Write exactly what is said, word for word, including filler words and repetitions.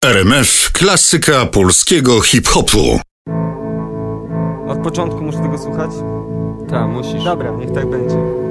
R M F, klasyka polskiego hip-hopu. Od początku muszę tego słuchać? Tak, musisz. Dobra, niech tak będzie.